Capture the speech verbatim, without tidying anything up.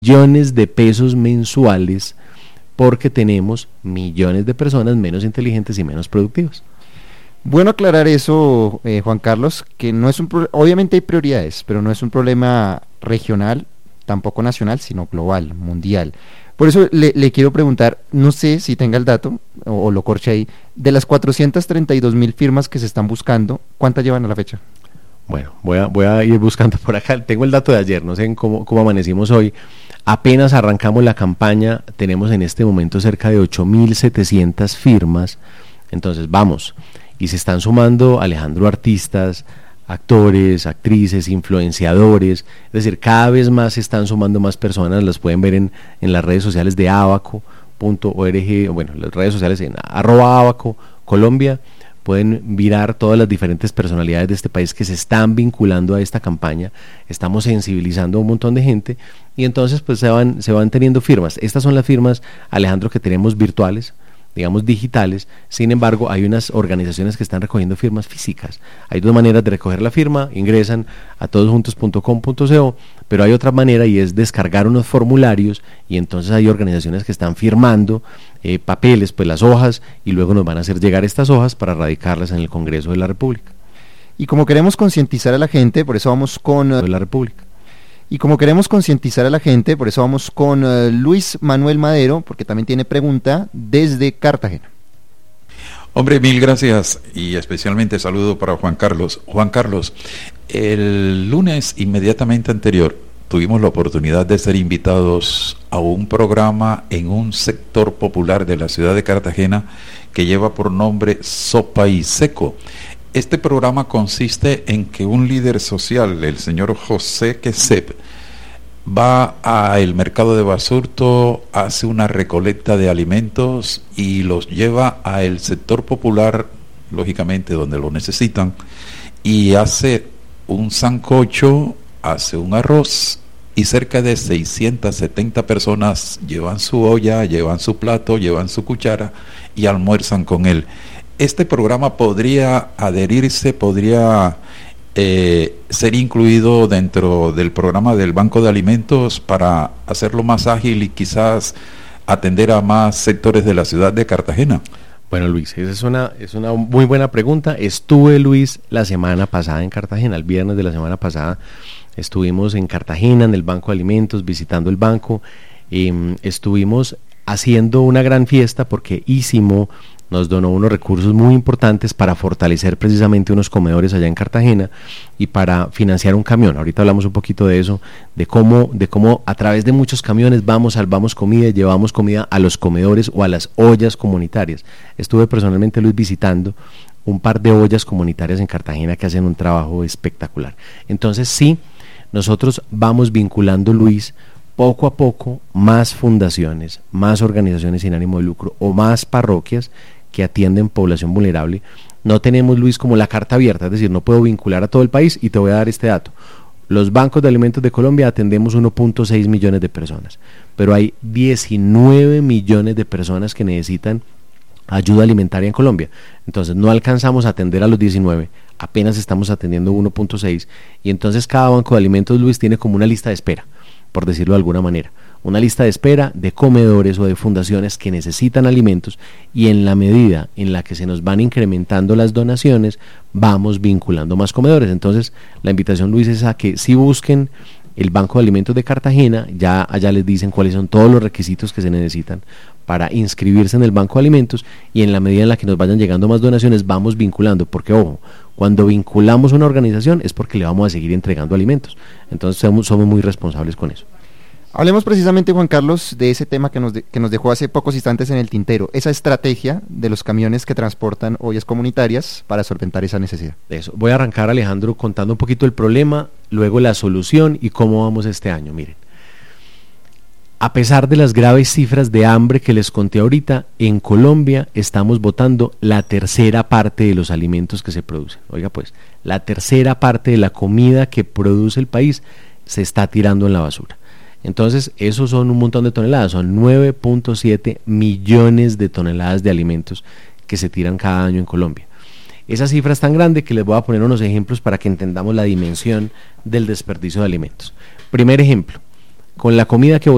millones de pesos mensuales porque tenemos millones de personas menos inteligentes y menos productivas. Bueno aclarar eso, eh, Juan Carlos, que no es un pro- obviamente hay prioridades, pero no es un problema regional, tampoco nacional, sino global, mundial. Por eso le, le quiero preguntar, no sé si tenga el dato, o, o lo corche ahí, de las cuatrocientas treinta y dos mil firmas que se están buscando, ¿cuántas llevan a la fecha? Bueno, voy a, voy a ir buscando por acá, tengo el dato de ayer, no sé en cómo, cómo amanecimos hoy. Apenas arrancamos la campaña, tenemos en este momento cerca de ocho mil setecientas firmas, entonces vamos, y se están sumando, Alejandro, artistas, actores, actrices, influenciadores, es decir, cada vez más se están sumando más personas, las pueden ver en, en las redes sociales de abaco punto org, bueno, las redes sociales en arroba abaco Colombia, pueden mirar todas las diferentes personalidades de este país que se están vinculando a esta campaña, estamos sensibilizando a un montón de gente y entonces pues se van, se van teniendo firmas. Estas son las firmas, Alejandro, que tenemos virtuales, digamos digitales. Sin embargo, hay unas organizaciones que están recogiendo firmas físicas. Hay dos maneras de recoger la firma, ingresan a todosjuntos punto com punto co, pero hay otra manera y es descargar unos formularios y entonces hay organizaciones que están firmando eh, papeles, pues las hojas, y luego nos van a hacer llegar estas hojas para radicarlas en el Congreso de la República. Y como queremos concientizar a la gente, por eso vamos con... Uh, de la República. Y como queremos concientizar a la gente, por eso vamos con uh, Luis Manuel Madero, porque también tiene pregunta desde Cartagena. Hombre, mil gracias y especialmente saludo para Juan Carlos. Juan Carlos, el lunes inmediatamente anterior tuvimos la oportunidad de ser invitados a un programa en un sector popular de la ciudad de Cartagena que lleva por nombre Sopa y Seco. Este programa consiste en que un líder social, el señor José Quesep, va al mercado de Basurto, hace una recolecta de alimentos y los lleva al sector popular, lógicamente donde lo necesitan, y hace un sancocho, hace un arroz, y cerca de seiscientas setenta personas llevan su olla, llevan su plato, llevan su cuchara y almuerzan con él. Este programa podría adherirse, podría eh, ser incluido dentro del programa del Banco de Alimentos para hacerlo más ágil y quizás atender a más sectores de la ciudad de Cartagena. Bueno, Luis, esa es una, es una muy buena pregunta. Estuve, Luis, la semana pasada en Cartagena, el viernes de la semana pasada, estuvimos en Cartagena, en el Banco de Alimentos, visitando el banco, eh, estuvimos haciendo una gran fiesta porque Ísimo nos donó unos recursos muy importantes para fortalecer precisamente unos comedores allá en Cartagena y para financiar un camión. Ahorita hablamos un poquito de eso, de cómo, de cómo a través de muchos camiones vamos, salvamos comida y llevamos comida a los comedores o a las ollas comunitarias. Estuve personalmente, Luis, visitando un par de ollas comunitarias en Cartagena que hacen un trabajo espectacular. Entonces sí, nosotros vamos vinculando, Luis, poco a poco más fundaciones, más organizaciones sin ánimo de lucro o más parroquias que atienden población vulnerable. No tenemos, Luis, como la carta abierta, es decir, no puedo vincular a todo el país y te voy a dar este dato. Los bancos de alimentos de Colombia atendemos uno punto seis millones de personas, pero hay diecinueve millones de personas que necesitan ayuda alimentaria en Colombia. Entonces no alcanzamos a atender a los diecinueve, apenas estamos atendiendo uno punto seis y entonces cada banco de alimentos, Luis, tiene como una lista de espera, por decirlo de alguna manera, una lista de espera de comedores o de fundaciones que necesitan alimentos y en la medida en la que se nos van incrementando las donaciones, vamos vinculando más comedores. Entonces, la invitación, Luis, es a que si busquen el Banco de Alimentos de Cartagena, ya allá les dicen cuáles son todos los requisitos que se necesitan para inscribirse en el Banco de Alimentos y en la medida en la que nos vayan llegando más donaciones, vamos vinculando, porque ojo, cuando vinculamos una organización es porque le vamos a seguir entregando alimentos. Entonces somos, somos muy responsables con eso. Hablemos precisamente, Juan Carlos, de ese tema que nos, de, que nos dejó hace pocos instantes en el tintero, esa estrategia de los camiones que transportan ollas comunitarias para solventar esa necesidad. Eso. Voy a arrancar, Alejandro, contando un poquito el problema, luego la solución y cómo vamos este año. Miren, a pesar de las graves cifras de hambre que les conté ahorita, en Colombia estamos botando la tercera parte de los alimentos que se producen. Oiga pues, la tercera parte de la comida que produce el país se está tirando en la basura. Entonces, esos son un montón de toneladas, son nueve punto siete millones de toneladas de alimentos que se tiran cada año en Colombia. Esa cifra es tan grande que les voy a poner unos ejemplos para que entendamos la dimensión del desperdicio de alimentos. Primer ejemplo, con la comida que